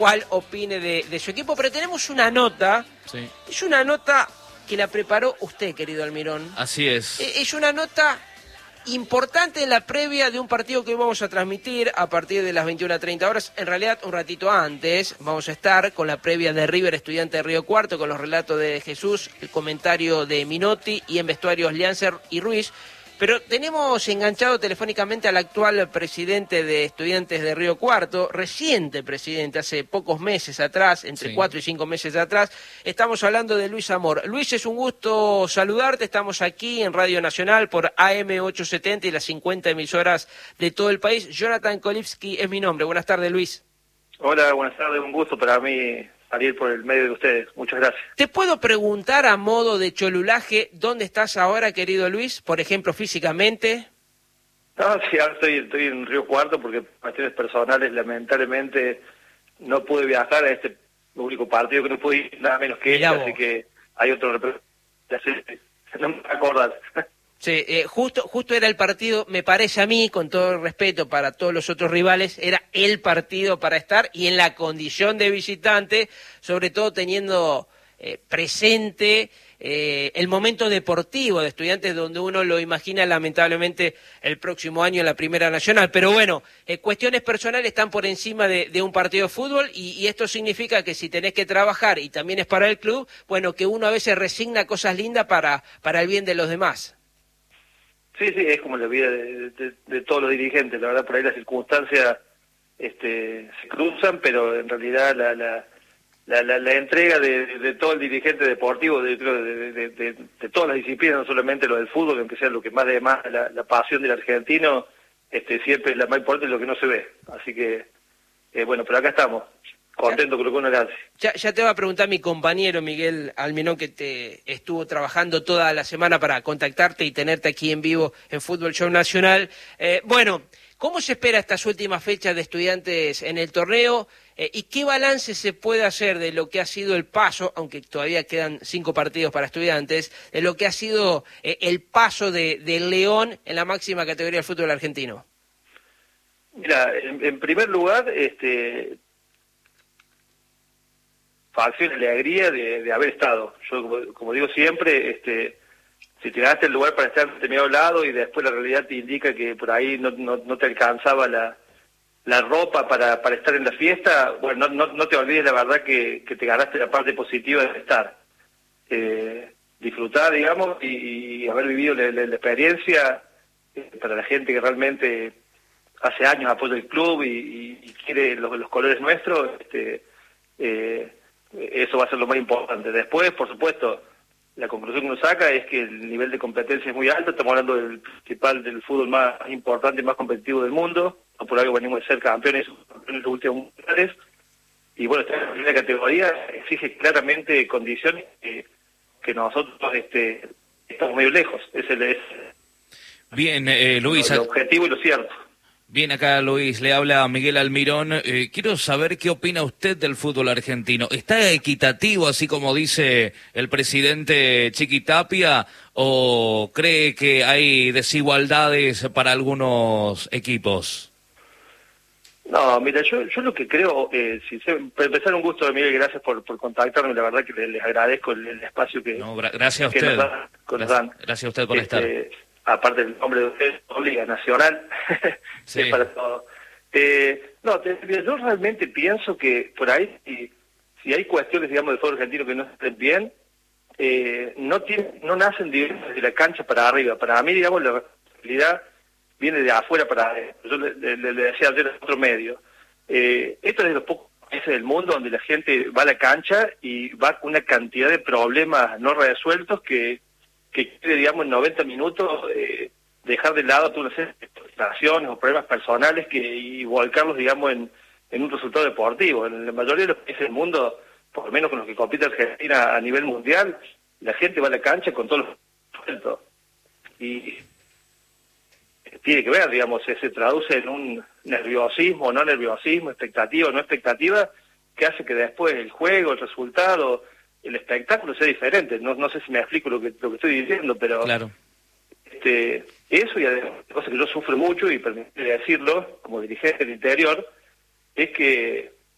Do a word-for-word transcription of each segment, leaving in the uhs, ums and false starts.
cuál opine de, de su equipo, pero tenemos una nota, sí. Es una nota que la preparó usted, querido Almirón. Así es. Es una nota importante en la previa de un partido que vamos a transmitir a partir de las veintiuna treinta horas, en realidad un ratito antes, vamos a estar con la previa de River Estudiante de Río Cuarto, con los relatos de Jesús, el comentario de Minotti y en vestuarios Liancer y Ruiz. Pero tenemos enganchado telefónicamente al actual presidente de Estudiantes de Río Cuarto, reciente presidente, hace pocos meses atrás, entre sí. cuatro y cinco meses atrás. Estamos hablando de Luis Amor. Luis, es un gusto saludarte. Estamos aquí en Radio Nacional por A M ochocientos setenta y las cincuenta emisoras de todo el país. Jonathan Kolipsky es mi nombre. Buenas tardes, Luis. Hola, buenas tardes. Un gusto para mí salir por el medio de ustedes. Muchas gracias. ¿Te puedo preguntar a modo de cholulaje dónde estás ahora, querido Luis? Por ejemplo, físicamente. No, sí, ahora estoy, estoy en Río Cuarto porque por cuestiones personales, lamentablemente, no pude viajar a este único partido que no pude ir, nada menos que este, así que hay otro representante. No me acordás. Sí, eh, justo, justo era el partido, me parece a mí, con todo el respeto para todos los otros rivales, era el partido para estar y en la condición de visitante, sobre todo teniendo eh, presente eh, el momento deportivo de Estudiantes, donde uno lo imagina lamentablemente el próximo año en la Primera Nacional. Pero bueno, eh, cuestiones personales están por encima de, de un partido de fútbol y, y esto significa que si tenés que trabajar y también es para el club, bueno, que uno a veces resigna cosas lindas para, para el bien de los demás. Sí, sí, es como la vida de, de, de todos los dirigentes. La verdad, por ahí las circunstancias este, se cruzan, pero en realidad la la, la, la, la entrega de, de, de todo el dirigente deportivo, de, de, de, de, de todas las disciplinas, no solamente lo del fútbol, aunque sea lo que más de más la, la pasión del argentino, este, siempre la más importante es lo que no se ve. Así que, eh, bueno, pero acá estamos. Contento con lo que uno le hace. Ya, ya te va a preguntar mi compañero Miguel Almirón, que te estuvo trabajando toda la semana para contactarte y tenerte aquí en vivo en Fútbol Show Nacional. Eh, bueno, ¿cómo se espera estas últimas fechas de Estudiantes en el torneo? Eh, ¿Y qué balance se puede hacer de lo que ha sido el paso, aunque todavía quedan cinco partidos para Estudiantes, de lo que ha sido eh, el paso de, de León en la máxima categoría del fútbol argentino? Mira, en, en primer lugar, este... facción y alegría de, de haber estado. Yo, como, como digo siempre, este, si te ganaste el lugar para estar en determinado lado y después la realidad te indica que por ahí no, no, no te alcanzaba la, la ropa para, para estar en la fiesta, bueno, no, no, no te olvides la verdad que, que te ganaste la parte positiva de estar. Eh, disfrutar, digamos, y, y haber vivido la, la, la experiencia eh, para la gente que realmente hace años apoya el club y, y, y quiere los, los colores nuestros, este, eh, eso va a ser lo más importante. Después, por supuesto, la conclusión que uno saca es que el nivel de competencia es muy alto. Estamos hablando del principal, del fútbol más importante y más competitivo del mundo. No por algo venimos de ser campeones en los últimos mundiales. Y bueno, esta primera categoría exige claramente condiciones que, que nosotros este, estamos medio lejos. Ese es Bien, eh, Luis. El objetivo y lo cierto. Bien, acá Luis, le habla Miguel Almirón. Eh, quiero saber qué opina usted del fútbol argentino. ¿Está equitativo, así como dice el presidente Chiqui Tapia, o cree que hay desigualdades para algunos equipos? No, mira, yo yo lo que creo, eh, si se, para empezar un gusto, Miguel, gracias por, por contactarme, la verdad que les, les agradezco el, el espacio que... No, gra gracias a usted. Da, gracias, gracias a usted por este, estar. Aparte del nombre de usted, Liga Nacional, sí. Es para todo. Eh, no, te, yo realmente pienso que por ahí, si, si hay cuestiones, digamos, del fútbol argentino que no estén bien, eh, no tiene, no nacen desde la cancha para arriba. Para mí, digamos, la responsabilidad viene de afuera para adentro. Yo le, le, le decía ayer a otro medio. Eh, esto es de los pocos países del mundo donde la gente va a la cancha y va con una cantidad de problemas no resueltos que que quiere, digamos, en noventa minutos eh, dejar de lado todas las frustraciones o problemas personales que y volcarlos, digamos, en, en un resultado deportivo. En la mayoría de los países del mundo, por lo menos con los que compite Argentina a nivel mundial, la gente va a la cancha con todos los resueltos. Y tiene que ver, digamos, se, se traduce en un nerviosismo, no nerviosismo, expectativa, no expectativa, que hace que después el juego, el resultado, el espectáculo sea diferente. No, no sé si me explico lo que lo que estoy diciendo, pero claro. este eso y además, cosa que yo sufro mucho y permíteme decirlo como dirigente del interior, es que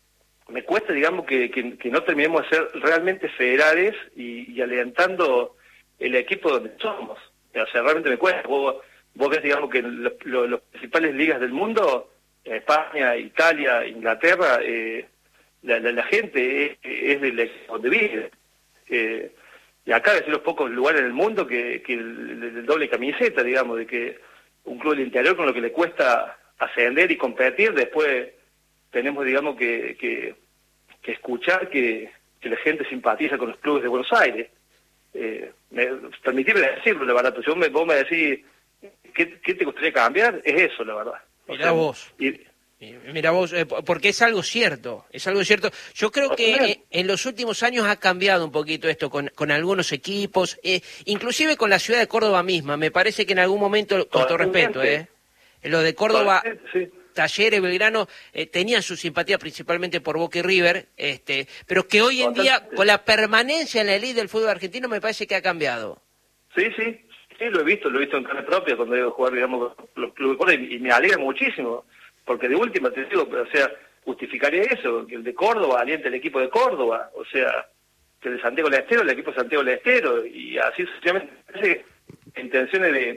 me cuesta, digamos, que, que, que no terminemos de ser realmente federales y, y alentando el equipo donde somos. O sea, realmente me cuesta. Vos, vos ves, digamos, que los, los, los principales ligas del mundo, España, Italia, Inglaterra, eh, la, la, la gente es, es del equipo donde vive. Eh, y acá es de los pocos lugares en el mundo que, que el, el doble camiseta, digamos, de que un club del interior con lo que le cuesta ascender y competir, después tenemos, digamos, que, que, que escuchar que, que la gente simpatiza con los clubes de Buenos Aires. Eh, me, permitime decirlo, la verdad, pues si vos me, vos me decís, ¿qué, ¿qué te gustaría cambiar? Es eso, la verdad. O Mirá sea, vos. Y, Mira vos, eh, porque es algo cierto, es algo cierto. Yo creo que eh, en los últimos años ha cambiado un poquito esto con, con algunos equipos, eh, inclusive con la ciudad de Córdoba misma. Me parece que en algún momento, con todo respeto, eh, lo de Córdoba, sí. Talleres, Belgrano, eh, tenían su simpatía principalmente por Boca y River, este, pero que hoy en día, con la permanencia en la elite del fútbol argentino, me parece que ha cambiado. Sí, sí, sí, lo he visto, lo he visto en carne propia cuando he ido a jugar, digamos, con los clubes de Córdoba, y, y me alegra muchísimo. Porque de última, te digo, o sea, justificaría eso, que el de Córdoba aliente el equipo de Córdoba, o sea, que el de Santiago del Estero, el equipo de Santiago del Estero, y así sucesivamente. Parece que intenciones de,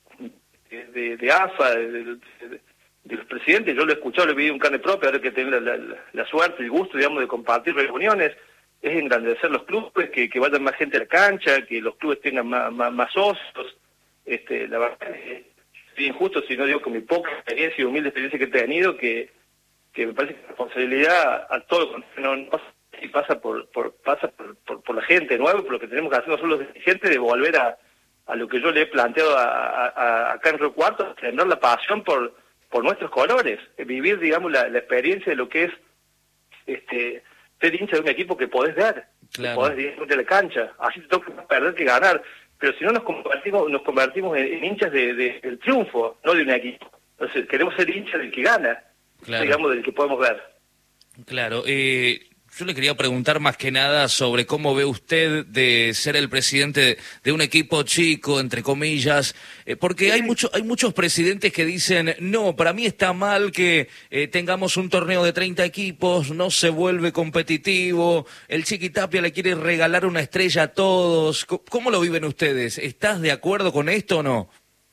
de, de A F A, de, de, de, de los presidentes, yo lo he escuchado, lo he vivido en carne propia, ahora que tengo la, la, la suerte, el gusto, digamos, de compartir reuniones, es engrandecer los clubes, que, que vayan más gente a la cancha, que los clubes tengan más, más, más socios, este, la verdad es injusto si no digo con mi poca experiencia y humilde experiencia que he tenido, que, que me parece que la responsabilidad a todo no, no pasa, y pasa por, por pasa por, por, por la gente de nuevo, por lo que tenemos que hacer nosotros los dirigentes, de volver a, a lo que yo le he planteado a, a, a, acá en Río Cuarto, tener la pasión por, por nuestros colores, vivir, digamos, la, la experiencia de lo que es este ser hincha de un equipo que podés ver, claro. que podés dirigirte de la cancha, así te toca perder que ganar. Pero si no nos convertimos nos convertimos en, en hinchas de, de, del triunfo, no de un equipo. Entonces queremos ser hinchas del que gana, claro. digamos, del que podemos ver. Claro, eh, yo le quería preguntar más que nada sobre cómo ve usted de ser el presidente de, de un equipo chico, entre comillas, eh, porque sí. hay mucho, hay muchos presidentes que dicen, no, para mí está mal que eh, tengamos un torneo de treinta equipos, no se vuelve competitivo, el Chiqui Tapia le quiere regalar una estrella a todos. ¿Cómo lo viven ustedes? ¿Estás de acuerdo con esto o no?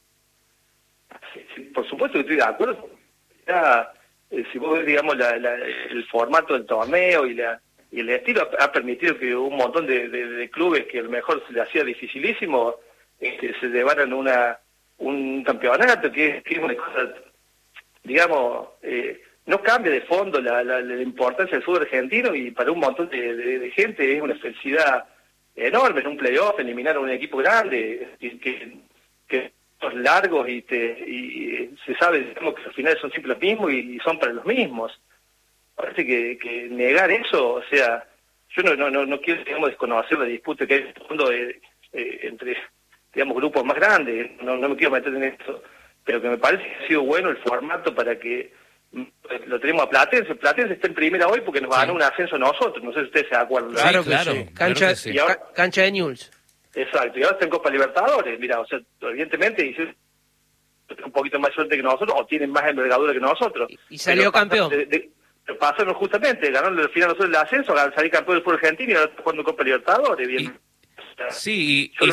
Sí, sí, por supuesto que estoy de acuerdo. Ya, eh, si vos ves, digamos, la, la, el formato del torneo y la y el estilo ha, ha permitido que un montón de, de, de clubes que a lo mejor se le hacía dificilísimo este, se llevaran una un campeonato que, que es una cosa, digamos, eh, no cambia de fondo la, la, la importancia del fútbol argentino, y para un montón de, de, de gente es una felicidad enorme en un playoff eliminar a un equipo grande que, que, que son largos y, te, y se sabe, digamos, que al final son siempre los mismos y, y son para los mismos. Parece que, que negar eso, o sea, yo no no no, no quiero, digamos, desconocer la disputa que hay en el mundo de, eh, entre, digamos, grupos más grandes, no, no me quiero meter en eso, pero que me parece que ha sido bueno el formato para que lo tenemos a Platense. Platense está en primera hoy porque nos sí. ganó un ascenso a nosotros, no sé si ustedes se acuerdan. Claro, sí, claro, sí. Cancha, claro que sí. y ahora, cancha de Newell's. Exacto, y ahora está en Copa Libertadores, mira, o sea, evidentemente hicieron un poquito más suerte que nosotros, o tienen más envergadura que nosotros. Y, y salió campeón. De, de, pasaron justamente, ganaron al final nosotros el ascenso, salir campeón del fútbol argentino y ahora está jugando Copa Libertadores. Bien. Y, o sea, sí, y,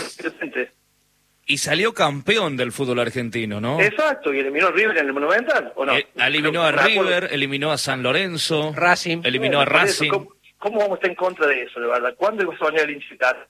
y, y salió campeón del fútbol argentino, ¿no? Exacto, y eliminó a River en el Monumental, ¿o no? Eh, eliminó a River, eliminó a San Lorenzo, Racing. eliminó a Racing. Eso, ¿cómo, ¿Cómo vamos a estar en contra de eso, de verdad? ¿Cuándo va a venir el incitar?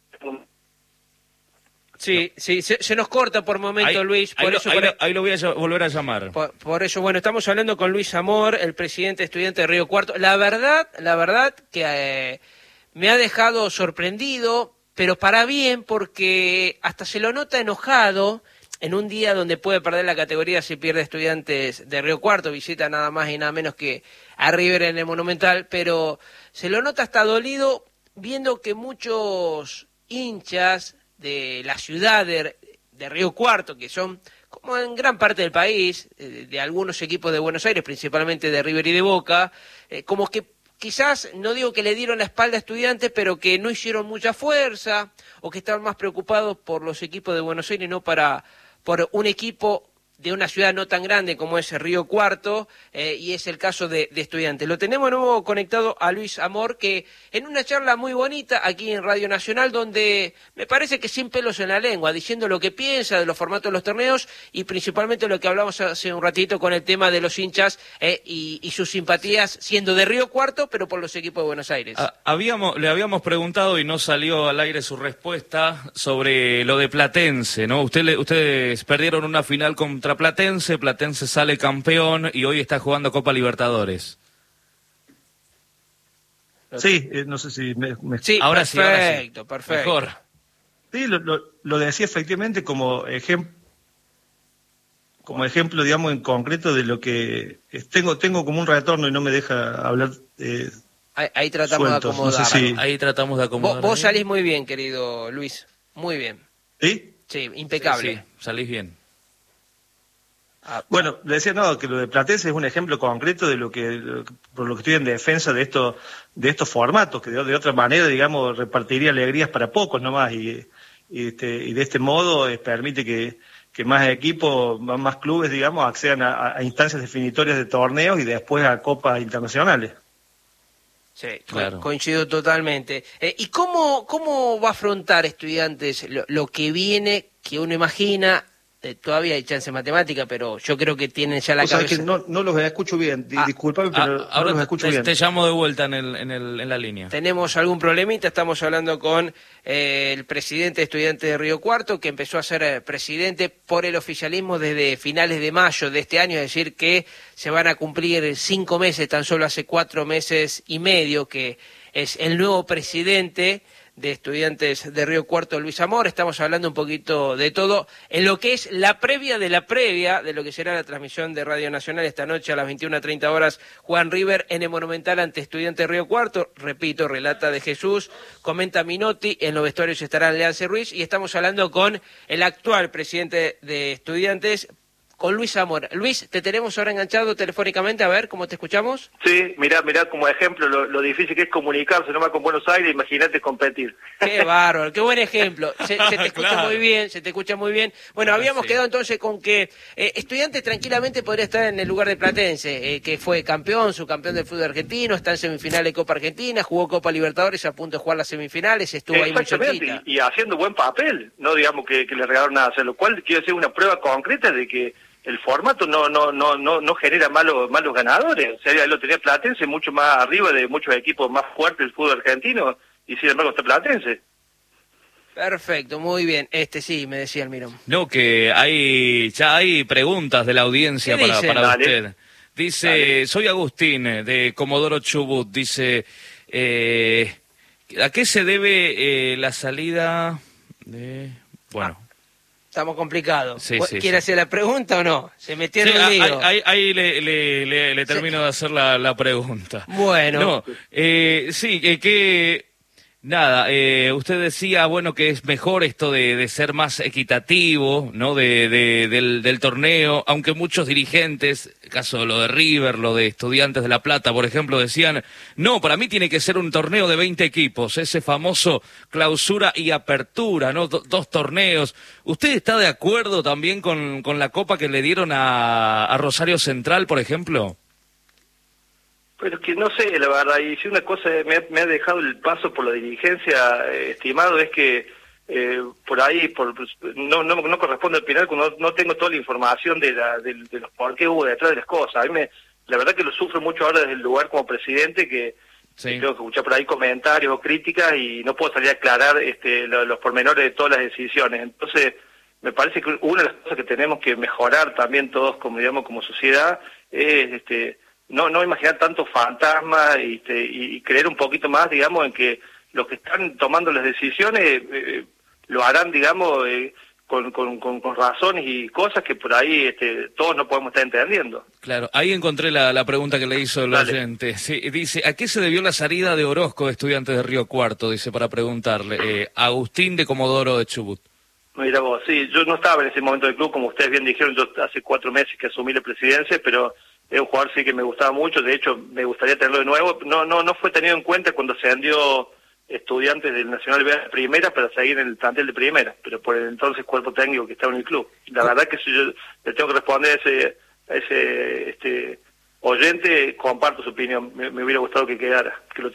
Sí, sí, se, se nos corta por momento, ahí, Luis. Por ahí, eso, lo, por, ahí, ahí lo voy a volver a llamar. Por, por eso, bueno, estamos hablando con Luis Amor, el presidente estudiante de Río Cuarto. La verdad, la verdad que eh, me ha dejado sorprendido, pero para bien, porque hasta se lo nota enojado en un día donde puede perder la categoría si pierde Estudiantes de Río Cuarto, visita nada más y nada menos que a River en el Monumental, pero se lo nota hasta dolido viendo que muchos hinchas de la ciudad de, de Río Cuarto, que son, como en gran parte del país, eh, de algunos equipos de Buenos Aires, principalmente de River y de Boca, eh, como que quizás, no digo que le dieron la espalda a Estudiantes, pero que no hicieron mucha fuerza, o que estaban más preocupados por los equipos de Buenos Aires y no para por un equipo de una ciudad no tan grande como es Río Cuarto, eh, y es el caso de, de Estudiantes. Lo tenemos de nuevo conectado a Luis Amor, que en una charla muy bonita aquí en Radio Nacional, donde me parece que sin pelos en la lengua, diciendo lo que piensa de los formatos de los torneos y principalmente lo que hablamos hace un ratito con el tema de los hinchas eh, y, y sus simpatías siendo de Río Cuarto, pero por los equipos de Buenos Aires. Ah, habíamos, le habíamos preguntado y no salió al aire su respuesta sobre lo de Platense, ¿no? Usted le, ustedes perdieron una final contra Platense, Platense sale campeón y hoy está jugando Copa Libertadores. Sí, eh, no sé si me... me... Sí, ahora perfecto, sí, ahora sí. perfecto. Mejor. Sí, lo, lo, lo decía efectivamente como ejemplo, como ejemplo, digamos, en concreto de lo que es, tengo tengo como un retorno y no me deja hablar. Eh, ahí, ahí tratamos sueltos. de acomodar. No sé si... Ahí tratamos de acomodar. Vos, vos salís muy bien, querido Luis, muy bien. ¿Sí? Sí, impecable. Sí, sí, salís bien. Ah, Bueno, le decía no, que lo de Platense es un ejemplo concreto de lo que, por lo que estoy en defensa de estos de estos formatos, que de, de otra manera, digamos, repartiría alegrías para pocos nomás, y, y, este, y de este modo eh, permite que, que más equipos, más, más clubes, digamos, accedan a, a instancias definitorias de torneos y después a copas internacionales. Sí, claro. Coincido totalmente. Eh, ¿Y cómo, cómo va a afrontar Estudiantes lo, lo que viene, que uno imagina? Eh, todavía hay chance en matemática, pero yo creo que tienen ya la O sea, cabeza. que no, no los escucho bien, Ah, disculpame, pero Ah, ahora no los te, escucho te, bien. te llamo de vuelta en, el, en, el, en la línea. Tenemos algún problemita, estamos hablando con eh, el presidente de Estudiantes de Río Cuarto, que empezó a ser eh, presidente por el oficialismo desde finales de mayo de este año, es decir, que se van a cumplir cinco meses, tan solo hace cuatro meses y medio, que es el nuevo presidente de Estudiantes de Río Cuarto, Luis Amor. Estamos hablando un poquito de todo en lo que es la previa de la previa de lo que será la transmisión de Radio Nacional esta noche a las veintiuna treinta horas. Juan River en el Monumental ante Estudiantes de Río Cuarto. Repito, relata de Jesús, comenta Minotti, en los vestuarios estarán Leance Ruiz y estamos hablando con el actual presidente de Estudiantes, con Luis Amor. Luis, te tenemos ahora enganchado telefónicamente, a ver cómo te escuchamos. Sí, mirá, mirá como ejemplo lo, lo difícil que es comunicarse nomás con Buenos Aires, imagínate competir. Qué bárbaro, qué buen ejemplo. Se, se te escucha Claro. muy bien, se te escucha muy bien. Bueno, Ahora habíamos sí. quedado entonces con que eh, Estudiantes tranquilamente podría estar en el lugar de Platense, eh, que fue campeón, subcampeón del fútbol argentino, está en semifinales de Copa Argentina, jugó Copa Libertadores, a punto de jugar las semifinales, estuvo ahí muy Exactamente, cerquita. y, y haciendo buen papel, no digamos que, que le regalaron nada, o sea, lo cual quiere decir una prueba concreta de que el formato no no no no no genera malos malos ganadores. O sea, él lo tenía Platense mucho más arriba de muchos equipos más fuertes del fútbol argentino, y sin embargo está Platense. Perfecto, muy bien. Este sí, me decía el Mirón. No, que hay ya hay preguntas de la audiencia ¿Qué para, dicen? para Dale. usted. Dice, Dale. soy Agustín, eh, de Comodoro Chubut. Dice, eh, ¿a qué se debe eh, la salida de...? Bueno, Estamos complicados. Sí, sí, ¿Quiere sí. hacer la pregunta o no? Se metió sí, en un ahí, lío. ahí- ahí le, le- le- le termino de hacer la, la pregunta. Bueno. No, eh, sí, eh, que... Nada, eh, usted decía, bueno, que es mejor esto de, de ser más equitativo, ¿no? De, de- del, del torneo, aunque muchos dirigentes, caso de lo de River, lo de Estudiantes de La Plata, por ejemplo, decían, no, para mí tiene que ser un torneo de veinte equipos, ese famoso clausura y apertura, ¿no? Do- dos torneos. ¿Usted está de acuerdo también con, con la copa que le dieron a, a Rosario Central, por ejemplo? Pero es que no sé, la verdad, y si una cosa me ha, me ha dejado el paso por la dirigencia, eh, estimado, es que eh, por ahí por no, no no corresponde opinar, no, no tengo toda la información de, la, de, de los por qué hubo detrás de las cosas. A mí me, la verdad que lo sufro mucho ahora desde el lugar como presidente, que Sí. tengo que escuchar por ahí comentarios o críticas y no puedo salir a aclarar este, lo- los pormenores de todas las decisiones. Entonces, me parece que una de las cosas que tenemos que mejorar también todos como digamos como sociedad es este no no imaginar tanto fantasma y, este, y, y creer un poquito más, digamos, en que los que están tomando las decisiones eh, lo harán, digamos, eh, con, con, con, con razones y cosas que por ahí este, todos no podemos estar entendiendo. Claro, ahí encontré la, la pregunta que le hizo el Dale. oyente. Sí, dice, ¿a qué se debió la salida de Orozco de Estudiantes de Río Cuarto? Dice, para preguntarle. Eh, Agustín de Comodoro de Chubut. Mira vos, sí, yo no estaba en ese momento del club, como ustedes bien dijeron, yo hace cuatro meses que asumí la presidencia, pero es un jugador sí que me gustaba mucho, de hecho me gustaría tenerlo de nuevo. No no no fue tenido en cuenta cuando se vendió estudiantes del Nacional B primera para seguir en el plantel de primera, pero por el entonces cuerpo técnico que estaba en el club. La verdad que si yo le tengo que responder a ese, a ese este oyente, comparto su opinión, me, me hubiera gustado que quedara, que lo